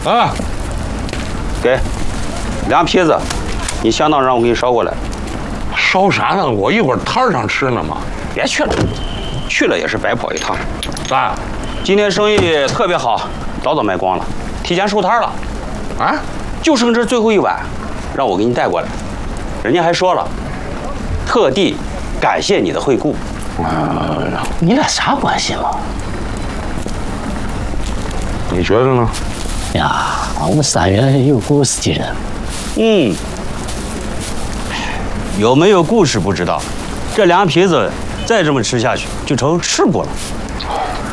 啊， 给，2坯子，你相当让我给你捎过来。 烧啥呢？我一会儿摊上吃呢嘛。 别去了，去了也是白跑一趟。 咋？ 今天生意特别好，早卖光了，提前收摊了。 啊？ 就剩这最后一碗，让我给你带过来。人家还说了，特地感谢你的惠顾。 你俩啥关系嘛？ 你觉得呢？ 呀，我们3月有故事的人。 嗯，有没有故事不知道，这2坯子再这么吃下去就成吃播了。